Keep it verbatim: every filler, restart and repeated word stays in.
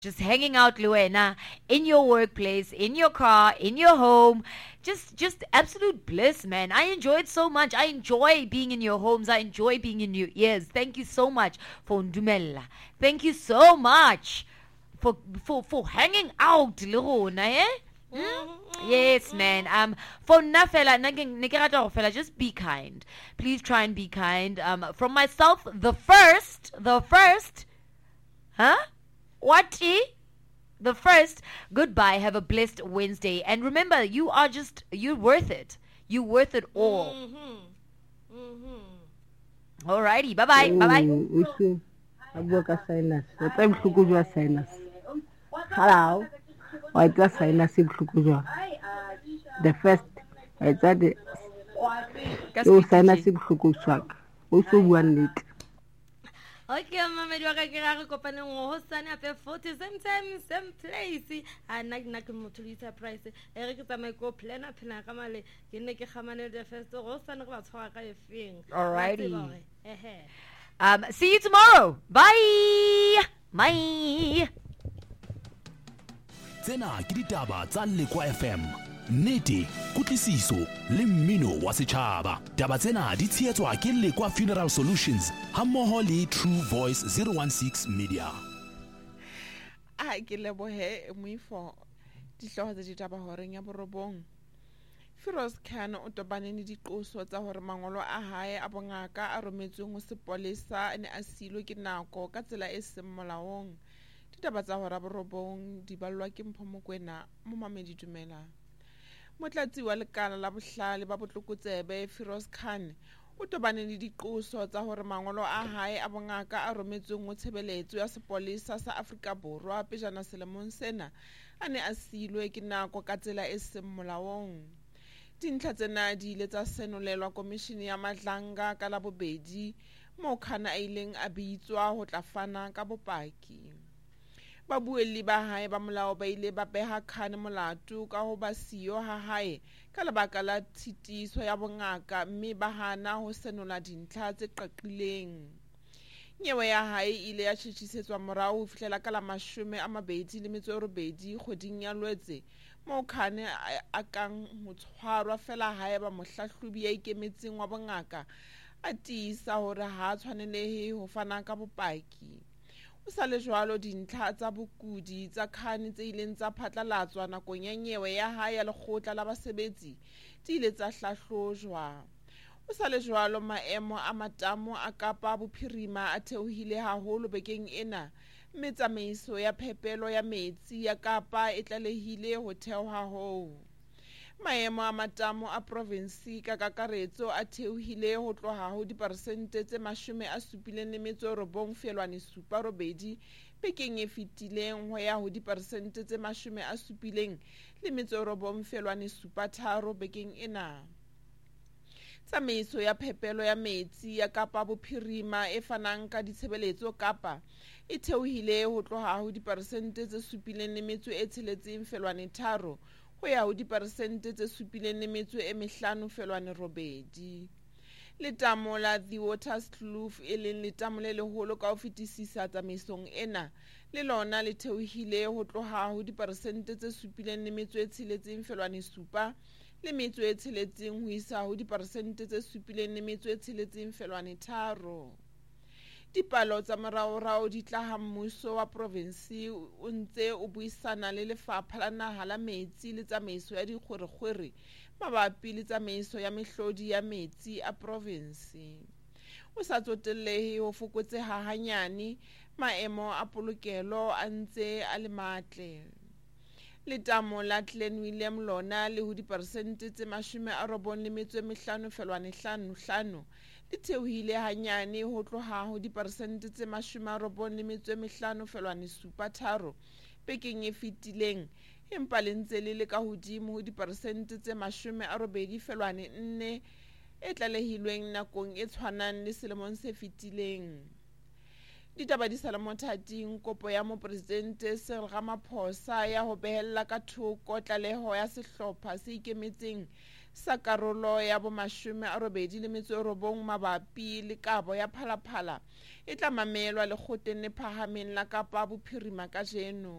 just hanging out, Luena, in your workplace, in your car, in your home. Just just absolute bliss, man. I enjoy it so much. I enjoy being in your homes. I enjoy being in your ears. Thank you so much for Ndumela. Thank you so much for for for hanging out, Lorona, eh? Hmm? Yes, man. Um, for Nafela, fela, just be kind. Please try and be kind. Um, from myself, the first, the first, huh? What? The first, goodbye. Have a blessed Wednesday. And remember, you are just, you're worth it. You're worth it all. Mm-hmm. Mm-hmm. Alrighty. Bye-bye. Bye-bye. Usu, abuka sinus. What time shukujwa sinus? Hello. Why just sinus shukujwa? The first, I said the you sinus shukujwa. Usu one lit. Okay, mama, do I get a couple of horse and a forty same time, same place? I like Nakamotulita price. Eric is a make plan up in a camale. You make a hammer the first horse and what's how I feel. Alrighty. Um, see you tomorrow. Bye. Bye. Tsena ke ditaba tsa Lekwa F M. Nnete, kutlwisiso le mmino wa setjhaba. Taba tsena di tsheetswa ke Lekwa Funeral Solutions hammoho le True Voice zero one six Media. A ke lebohe moifo dihloho tsa ditaba horeng ya borobong. Firoz Khan o tobane le diqoso tsa hore mangolo a hae a bongaka a rometsweng ho sepolesa ne a silwe ke nako ka tsela e seng molaong. Ditaba tsa hore borobong di ballwa ke Mpho Mokoena mo Mamedi Dumela. Motlatsi wa lekala la bohlale ba botlokotsebe Firoz Khan o tobane le diqoso tsa hore mangolo a hae a bongaka a rometsweng ho tshebeletso ya sepolesa sa Afrika Borwa pejana selemong sena a ne a silwe ke nako ka tsela e seng molaong. Dintlha tsena di ile tsa senolelwa komishini ya Madlanga ka la bobedi moo Khan a ileng a bitswa ho tla fana ka bopaki. Babuelli ba hae ba molao ba ile ba beha Khan molato ka ho ba siyo ha hae ka lebaka la tshitiso ya bongaka mme ba hana ho senola dintlha tse qaqileng. Nyewe ya hae ile ya tjhetjhisetswa morao ho fihlela ka la mashome a mabedi le metso e robedi kgweding ya Loetse moo Khan a kang ho tshwarwa fela hae ba mohlahlobi ya ikemetseng wa bongaka a tiisa hore ha tshwanelehe ho fana ka bopaki. O sa le jwalo dintlha tsa bokudi tsa Khan tse ileng tsa phatlalatswa nakong ya nyewe ya hae ya lekgotla la basebetsi di ile tsa hlahlojwa. O sa le jwalo maemo a matamo a Kapa Bophirima a theohile haholo bekeng ena mme tsamaiso ya phepelo ya metsi ya Kapa e tlalehile ho theoha hoo. Maemo a matamo a province ka kakaretso a theohile ho tloha ho diperesente tse mashome a supileng le metso e robong feelwane supa robedi bekeng e fetileng ho ya ho diperesente tse mashome a supileng le metso e robong feelwane supa tharo bekeng ena. Tsamaiso ya phepelo ya metsi ya Kapa Bophirima e fanang ka ditshebeletso Kapa e theohile ho tloha ho diperesente tse supileng le metso e tsheletseng feelwane tharo ho ya ho diperesente tse supileng le metso e mehlano feelwane robedi. Letamo la The Waters Kloof e leng letamo le leholo ka ho fetisisa tsamaisong ena le lona le theohile ho tloha ho diperesente tse supileng le metso e tsheletseng feelwane supa le metso e tsheletseng ho isa ho diperesente tse supileng le metso e tsheletseng feelwane tharo. Dipalo tsa moraorao di tla ha mmuso wa province o ntse o buisana le lefapha la naha la metsi le tsamaiso ya dikgwerekgwere mabapi le tsamaiso ya mehlodi ya metsi a province. O sa tsotellehe ho fokotseha hanyane maemo a polokelo a ntse a le matle. Letamo la Glen William lona le ho diperesente tse mashome a robong le metso e mehlano feelwane hlano hlano le theohile hanyane ho tloha ho diperesente tse mashome a robong le metso e mehlano feelwane supa tharo bekeng e fetileng empa le ntse le le ka hodimo ho diperesente tse mashome a robedi feelwane nne e tlalehilweng nakong e tshwanang le selemong se fetileng. Ditaba di sala mothating kopo ya mopresidente Cyril Ramaphosa ya ho behella ka thoko tlaleho ya sehlopha se ikemetseng sa karolo ya bomashome a robedi le metso e robong mabapi le kabo ya phalaphala e tla mamelwa lekgotleng le phahameng la Kapa Bophirima kajeno.